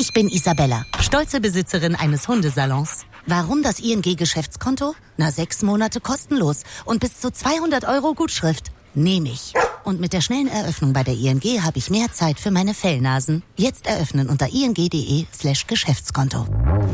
Ich bin Isabella, stolze Besitzerin eines Hundesalons. Warum das ING-Geschäftskonto? 6 Monate kostenlos und bis zu 200 € Gutschrift. Nehme ich. Und mit der schnellen Eröffnung bei der ING habe ich mehr Zeit für meine Fellnasen. Jetzt eröffnen unter ing.de/Geschäftskonto.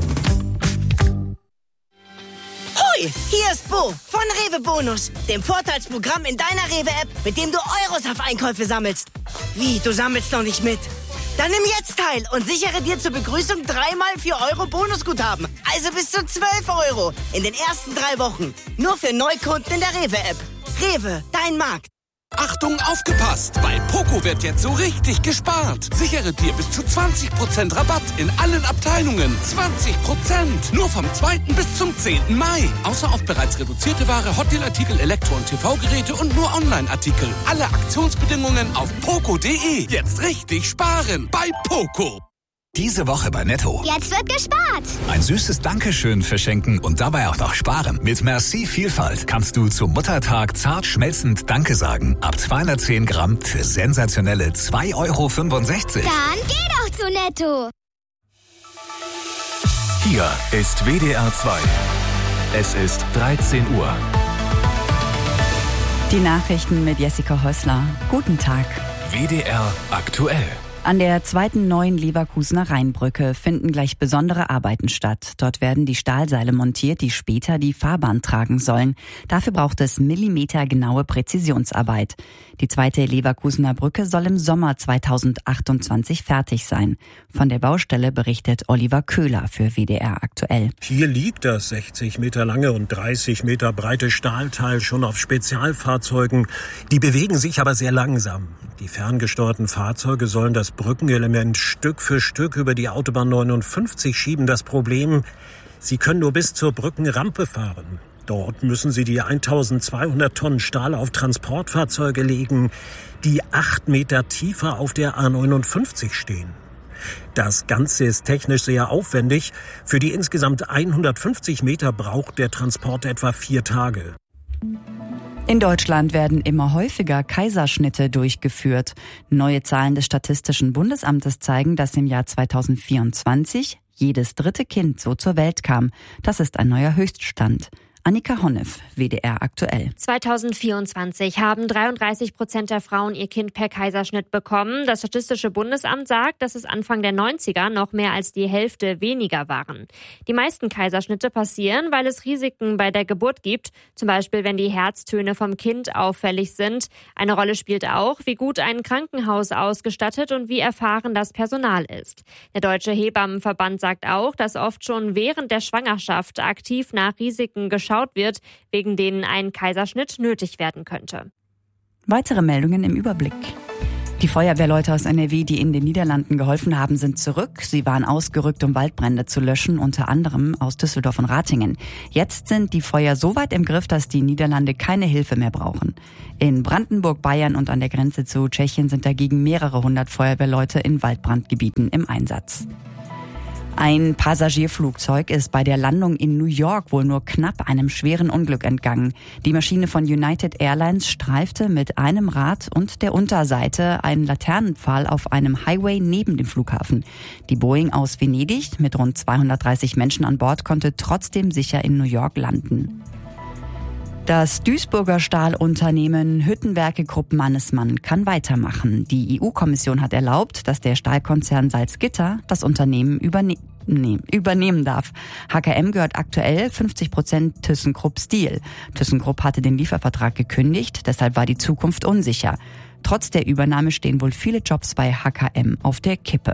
Hoi, hier ist Bo von Rewe Bonus, dem Vorteilsprogramm in deiner Rewe-App, mit dem du Euros auf Einkäufe sammelst. Wie, du sammelst noch nicht mit? Dann nimm jetzt teil und sichere dir zur Begrüßung 3x 4 € Bonusguthaben. Also bis zu 12 € in den ersten 3 Wochen. Nur für Neukunden in der Rewe-App. Rewe, dein Markt. Achtung, aufgepasst! Bei Poco wird jetzt so richtig gespart. Sichere dir bis zu 20% Rabatt in allen Abteilungen. 20%! Nur vom 2. bis zum 10. Mai. Außer auf bereits reduzierte Ware, Hotdeal-Artikel, Elektro- und TV-Geräte und nur Online-Artikel. Alle Aktionsbedingungen auf poco.de. Jetzt richtig sparen bei Poco. Diese Woche bei Netto. Jetzt wird gespart. Ein süßes Dankeschön verschenken und dabei auch noch sparen. Mit Merci Vielfalt kannst du zum Muttertag zart schmelzend Danke sagen. Ab 210 Gramm für sensationelle 2,65 €. Dann geh doch zu Netto. Hier ist WDR 2. Es ist 13 Uhr. Die Nachrichten mit Jessica Häusler. Guten Tag. WDR aktuell. An der zweiten neuen Leverkusener Rheinbrücke finden gleich besondere Arbeiten statt. Dort werden die Stahlseile montiert, die später die Fahrbahn tragen sollen. Dafür braucht es millimetergenaue Präzisionsarbeit. Die zweite Leverkusener Brücke soll im Sommer 2028 fertig sein. Von der Baustelle berichtet Oliver Köhler für WDR aktuell. Hier liegt das 60 Meter lange und 30 Meter breite Stahlteil schon auf Spezialfahrzeugen. Die bewegen sich aber sehr langsam. Die ferngesteuerten Fahrzeuge sollen das Brückenelement Stück für Stück über die Autobahn 59 schieben. Das Problem, sie können nur bis zur Brückenrampe fahren. Dort müssen sie die 1200 Tonnen Stahl auf Transportfahrzeuge legen, die 8 Meter tiefer auf der A59 stehen. Das Ganze ist technisch sehr aufwendig. Für die insgesamt 150 Meter braucht der Transport etwa 4 Tage. In Deutschland werden immer häufiger Kaiserschnitte durchgeführt. Neue Zahlen des Statistischen Bundesamtes zeigen, dass im Jahr 2024 jedes 3. Kind so zur Welt kam. Das ist ein neuer Höchststand. Annika Honnef, WDR aktuell. 2024 haben 33% der Frauen ihr Kind per Kaiserschnitt bekommen. Das Statistische Bundesamt sagt, dass es Anfang der 90er noch mehr als die Hälfte weniger waren. Die meisten Kaiserschnitte passieren, weil es Risiken bei der Geburt gibt. Zum Beispiel, wenn die Herztöne vom Kind auffällig sind. Eine Rolle spielt auch, wie gut ein Krankenhaus ausgestattet und wie erfahren das Personal ist. Der Deutsche Hebammenverband sagt auch, dass oft schon während der Schwangerschaft aktiv nach Risiken geschaut wird, wegen denen ein Kaiserschnitt nötig werden könnte. Weitere Meldungen im Überblick. Die Feuerwehrleute aus NRW, die in den Niederlanden geholfen haben, sind zurück. Sie waren ausgerückt, um Waldbrände zu löschen, unter anderem aus Düsseldorf und Ratingen. Jetzt sind die Feuer so weit im Griff, dass die Niederlande keine Hilfe mehr brauchen. In Brandenburg, Bayern und an der Grenze zu Tschechien sind dagegen mehrere hundert Feuerwehrleute in Waldbrandgebieten im Einsatz. Ein Passagierflugzeug ist bei der Landung in New York wohl nur knapp einem schweren Unglück entgangen. Die Maschine von United Airlines streifte mit einem Rad und der Unterseite einen Laternenpfahl auf einem Highway neben dem Flughafen. Die Boeing aus Venedig mit rund 230 Menschen an Bord konnte trotzdem sicher in New York landen. Das Duisburger Stahlunternehmen Hüttenwerke Krupp Mannesmann kann weitermachen. Die EU-Kommission hat erlaubt, dass der Stahlkonzern Salzgitter das Unternehmen übernehmen darf. HKM gehört aktuell 50% ThyssenKrupp Steel. ThyssenKrupp hatte den Liefervertrag gekündigt, deshalb war die Zukunft unsicher. Trotz der Übernahme stehen wohl viele Jobs bei HKM auf der Kippe.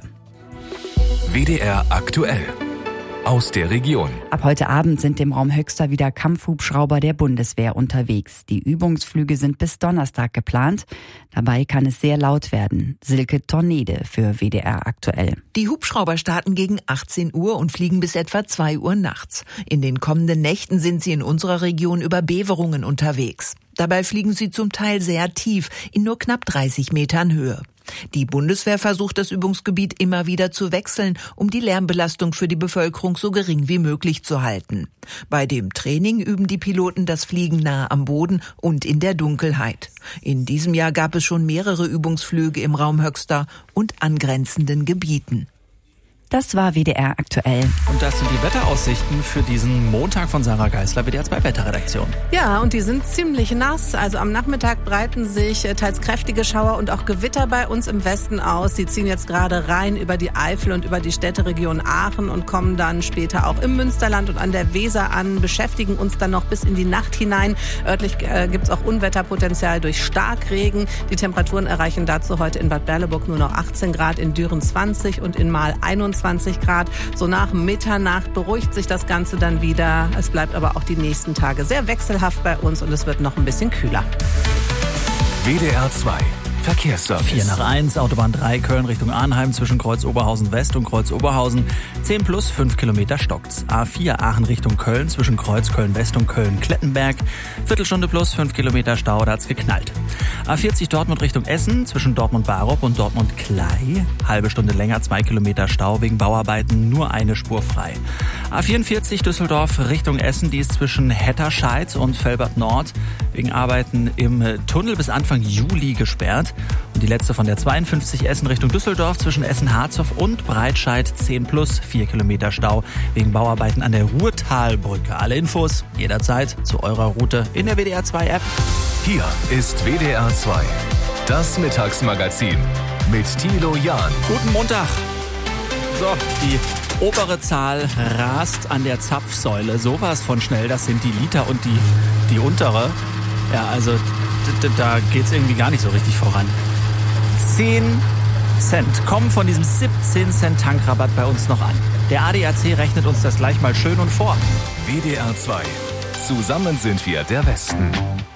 WDR aktuell. Aus der Region. Ab heute Abend sind im Raum Höxter wieder Kampfhubschrauber der Bundeswehr unterwegs. Die Übungsflüge sind bis Donnerstag geplant. Dabei kann es sehr laut werden. Silke Tornede für WDR aktuell. Die Hubschrauber starten gegen 18 Uhr und fliegen bis etwa 2 Uhr nachts. In den kommenden Nächten sind sie in unserer Region über Beverungen unterwegs. Dabei fliegen sie zum Teil sehr tief, in nur knapp 30 Metern Höhe. Die Bundeswehr versucht, das Übungsgebiet immer wieder zu wechseln, um die Lärmbelastung für die Bevölkerung so gering wie möglich zu halten. Bei dem Training üben die Piloten das Fliegen nah am Boden und in der Dunkelheit. In diesem Jahr gab es schon mehrere Übungsflüge im Raum Höxter und angrenzenden Gebieten. Das war WDR aktuell. Und das sind die Wetteraussichten für diesen Montag von Sarah Geisler, WDR 2 Wetterredaktion. Ja, und die sind ziemlich nass. Also am Nachmittag breiten sich teils kräftige Schauer und auch Gewitter bei uns im Westen aus. Die ziehen jetzt gerade rein über die Eifel und über die Städteregion Aachen und kommen dann später auch im Münsterland und an der Weser an, beschäftigen uns dann noch bis in die Nacht hinein. Örtlich gibt's auch Unwetterpotenzial durch Starkregen. Die Temperaturen erreichen dazu heute in Bad Berleburg nur noch 18 Grad, in Düren 20 und in Mahl 21 Grad. So nach Mitternacht beruhigt sich das Ganze dann wieder. Es bleibt aber auch die nächsten Tage sehr wechselhaft bei uns und es wird noch ein bisschen kühler. WDR 2 Verkehrsservice. 4:01, Autobahn 3, Köln Richtung Arnheim zwischen Kreuz Oberhausen West und Kreuz Oberhausen. 10 plus 5 Kilometer stockt's. A4 Aachen Richtung Köln zwischen Kreuz Köln West und Köln Klettenberg. Viertelstunde plus 5 Kilometer Stau, da hat's geknallt. A40 Dortmund Richtung Essen zwischen Dortmund-Barup und Dortmund-Klei. Halbe Stunde länger, 2 Kilometer Stau wegen Bauarbeiten, nur eine Spur frei. A44 Düsseldorf Richtung Essen, die ist zwischen Hetterscheid und Velbert Nord wegen Arbeiten im Tunnel bis Anfang Juli gesperrt. Und die letzte von der 52 Essen Richtung Düsseldorf zwischen Essen-Harzhof und Breitscheid 10 plus 4 Kilometer Stau wegen Bauarbeiten an der Ruhrtalbrücke. Alle Infos jederzeit zu eurer Route in der WDR 2 App. Hier ist WDR 2, das Mittagsmagazin mit Thilo Jahn. Guten Montag. So, die obere Zahl rast an der Zapfsäule sowas von schnell. Das sind die Liter und die untere. Ja, also da geht's irgendwie gar nicht so richtig voran. 10 Cent kommen von diesem 17 Cent Tankrabatt bei uns noch an. Der ADAC rechnet uns das gleich mal schön und vor. WDR 2. Zusammen sind wir der Westen.